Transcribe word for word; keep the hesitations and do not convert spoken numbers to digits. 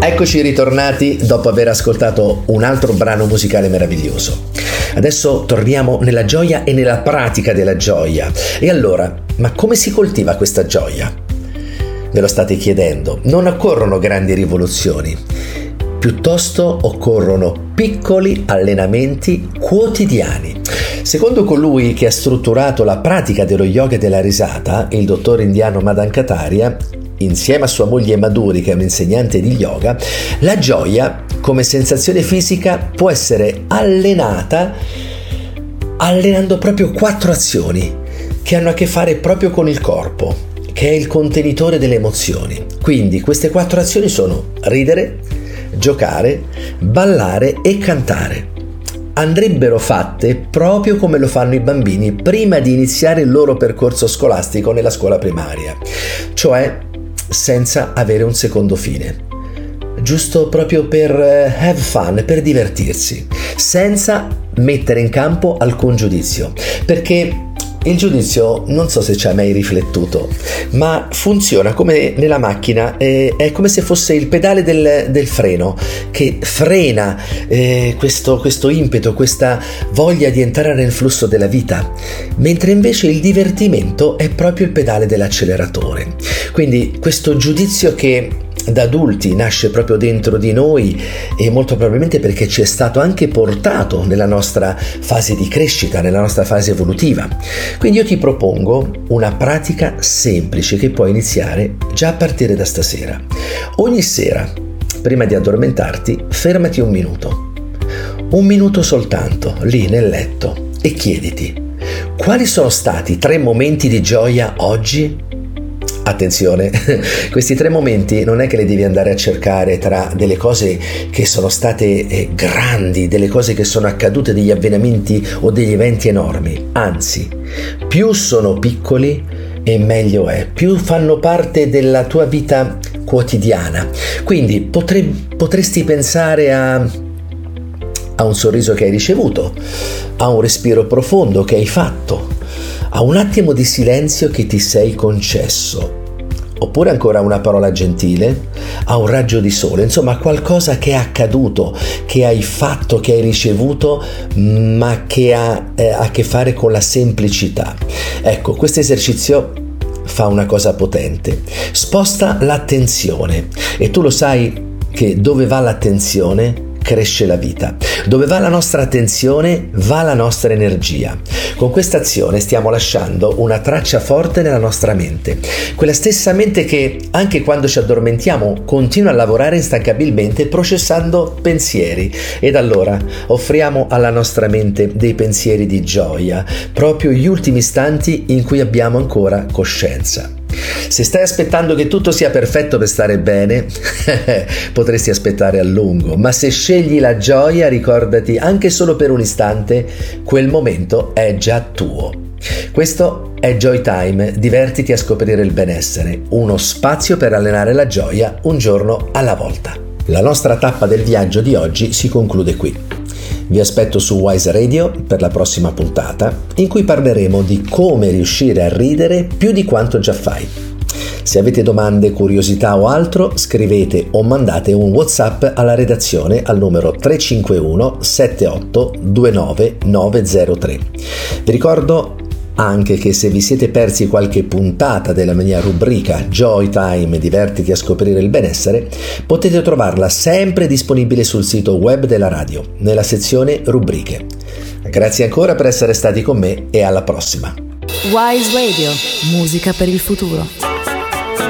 Eccoci ritornati dopo aver ascoltato un altro brano musicale meraviglioso. Adesso torniamo nella gioia e nella pratica della gioia. E allora, ma come si coltiva questa gioia? Ve lo state chiedendo. Non occorrono grandi rivoluzioni, piuttosto occorrono piccoli allenamenti quotidiani. Secondo colui che ha strutturato la pratica dello yoga e della risata, il dottor indiano Madan Kataria, insieme a sua moglie Madhuri, che è un'insegnante di yoga, la gioia come sensazione fisica può essere allenata allenando proprio quattro azioni che hanno a che fare proprio con il corpo, che è il contenitore delle emozioni. Quindi queste quattro azioni sono ridere, giocare, ballare e cantare. Andrebbero fatte proprio come lo fanno i bambini prima di iniziare il loro percorso scolastico nella scuola primaria, cioè senza avere un secondo fine, giusto proprio per have fun, per divertirsi, senza mettere in campo alcun giudizio, perché il giudizio, non so se ci hai mai riflettuto, ma funziona come nella macchina, eh, è come se fosse il pedale del, del freno che frena eh, questo, questo impeto, questa voglia di entrare nel flusso della vita, mentre invece il divertimento è proprio il pedale dell'acceleratore. Quindi questo giudizio che da adulti nasce proprio dentro di noi, e molto probabilmente perché ci è stato anche portato nella nostra fase di crescita, nella nostra fase evolutiva. Quindi io ti propongo una pratica semplice che puoi iniziare già a partire da stasera. Ogni sera, prima di addormentarti, fermati un minuto, un minuto soltanto, lì nel letto, e chiediti: quali sono stati tre momenti di gioia oggi? Attenzione, questi tre momenti non è che li devi andare a cercare tra delle cose che sono state eh, grandi, delle cose che sono accadute, degli avvenimenti o degli eventi enormi. Anzi, più sono piccoli e meglio è, più fanno parte della tua vita quotidiana. Quindi potre, potresti pensare a, a un sorriso che hai ricevuto, a un respiro profondo che hai fatto, a un attimo di silenzio che ti sei concesso, oppure ancora una parola gentile, a un raggio di sole, insomma qualcosa che è accaduto, che hai fatto, che hai ricevuto, ma che ha eh, a che fare con la semplicità. Ecco, questo esercizio fa una cosa potente: sposta l'attenzione, e tu lo sai che dove va l'attenzione cresce la vita. Dove va la nostra attenzione va la nostra energia. Con questa azione stiamo lasciando una traccia forte nella nostra mente, quella stessa mente che anche quando ci addormentiamo continua a lavorare instancabilmente processando pensieri. Ed allora offriamo alla nostra mente dei pensieri di gioia, proprio gli ultimi istanti in cui abbiamo ancora coscienza. Se stai aspettando che tutto sia perfetto per stare bene, potresti aspettare a lungo, ma se scegli la gioia, ricordati anche solo per un istante, quel momento è già tuo. Questo è Joy Time, divertiti a scoprire il benessere, uno spazio per allenare la gioia un giorno alla volta. La nostra tappa del viaggio di oggi si conclude qui. Vi aspetto su Wise Radio per la prossima puntata, in cui parleremo di come riuscire a ridere più di quanto già fai. Se avete domande, curiosità o altro, scrivete o mandate un WhatsApp alla redazione al numero tre cinque uno sette otto due nove nove zero tre. Vi ricordo anche che se vi siete persi qualche puntata della mia rubrica Joy Time, divertiti a scoprire il benessere, potete trovarla sempre disponibile sul sito web della radio, nella sezione rubriche. Grazie ancora per essere stati con me e alla prossima. Wise Radio, musica per il futuro.